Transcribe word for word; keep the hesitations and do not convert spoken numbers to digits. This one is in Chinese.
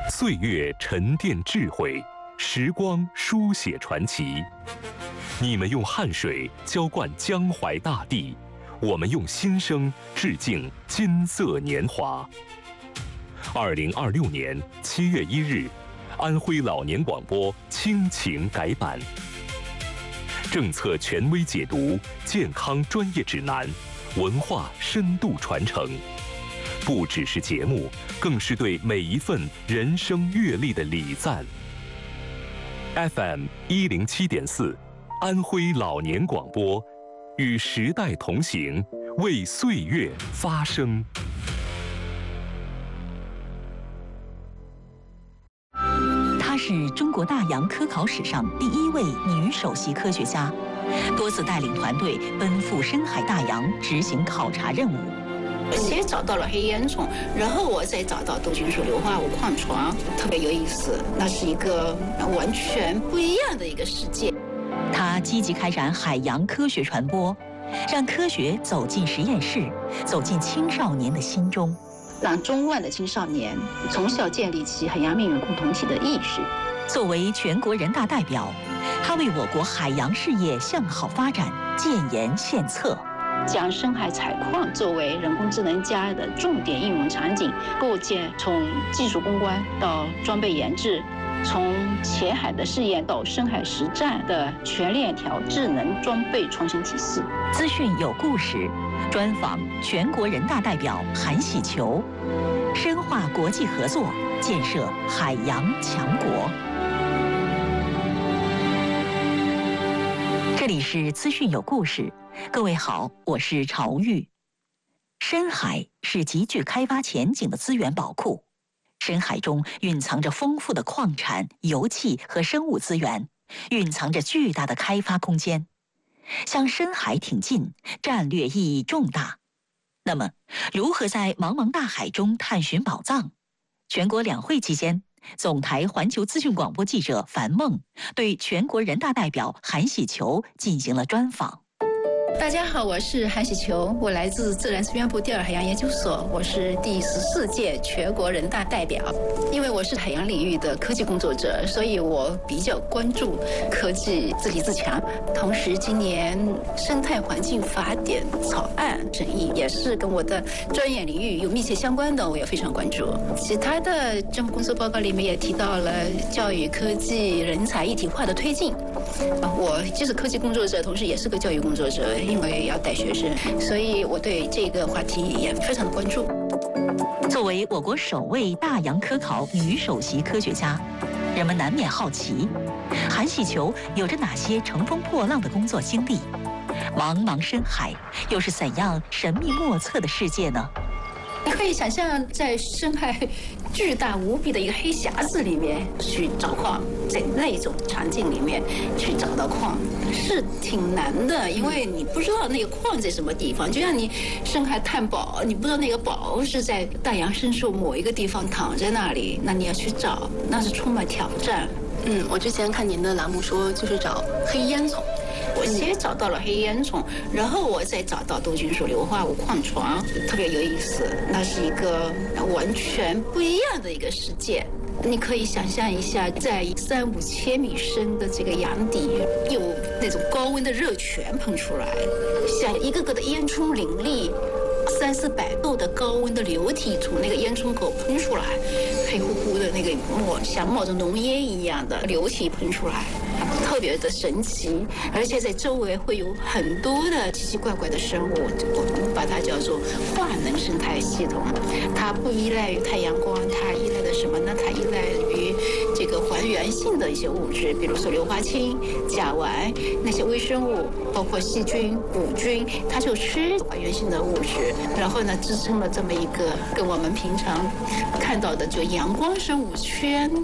岁月沉淀智慧，时光书写传奇。你们用汗水浇灌江淮大地，我们用心声致敬金色年华。二零二六年七月一日，安徽老年广播亲情改版，政策权威解读，健康专业指南，文化深度传承。不只是节目，更是对每一份人生阅历的礼赞。F M 一零七点四，安徽老年广播，与时代同行，为岁月发声。 她是中国大洋科考史上第一位女首席科学家，多次带领团队奔赴深海大洋执行考察任务。 先找到了黑烟囱，然后我再找到多金属硫化物矿床，特别有意思。那是一个完全不一样的一个世界。 他积极开展海洋科学传播，让科学走进实验室，走进青少年的心中， 让中外的青少年从小建立起海洋命运共同体的意识。 作为全国人大代表，他为我国海洋事业向好发展建言献策。 将深海采矿作为人工智能加的重点应用场景构建，从技术攻关到装备研制，从浅海的试验到深海实战的全链条智能装备创新体系。 资讯有故事，专访全国人大代表韩喜球，深化国际合作，建设海洋强国。这里是资讯有故事，各位好，我是朝玉。深海是极具开发前景的资源宝库，深海中蕴藏着丰富的矿产、油气和生物资源，蕴藏着巨大的开发空间。向深海挺进，战略意义重大。那么，如何在茫茫大海中探寻宝藏？全国两会期间，总台环球资讯广播记者樊梦对全国人大代表韩喜球进行了专访。 大家好，我是韩喜球，我来自自然资源部第二海洋研究所，我是第十四届全国人大代表。因为我是海洋领域的科技工作者，所以我比较关注科技自立自强。同时，今年生态环境法典草案审议也是跟我的专业领域有密切相关的，我也非常关注。其他的政府工作报告里面也提到了教育、科技、人才一体化的推进。我既是科技工作者，同时也是个教育工作者，因为要带学生，所以我对这个话题也非常的关注。 作为我国首位大洋科考女首席科学家，人们难免好奇，韩喜球有着哪些乘风破浪的工作经历？茫茫深海又是怎样神秘莫测的世界呢？ 你可以想象，在深海巨大无比的一个黑匣子里面去找矿，在那种场景里面去找到矿是挺难的，因为你不知道那个矿在什么地方。就像你深海探宝，你不知道那个宝是在大洋深处某一个地方躺在那里，那你要去找，那是充满挑战。 嗯，我之前看您的栏目说，就是找黑烟囱。 我先找到了黑烟囱，然后我再找到多金属硫化物矿床，特别有意思。那是一个完全不一样的一个世界。你可以想象一下，在三五千米深的这个洋底，有那种高温的热泉喷出来，像一个个的烟囱林立，三四百度的高温的流体从那个烟囱口喷出来，黑乎乎的那个冒像冒着浓烟一样的流体喷出来，特别的神奇。而且在周围会有很多的奇奇怪怪的生物，我们把它叫做化能生态系统。它不依赖于太阳光，它依赖的什么呢？它依赖于这个还原性的一些物质，比如说硫化氢、甲烷，那些微生物，包括细菌、古菌，它就吃还原性的物质，然后呢支撑了这么一个跟我们平常看到的就阳光生物圈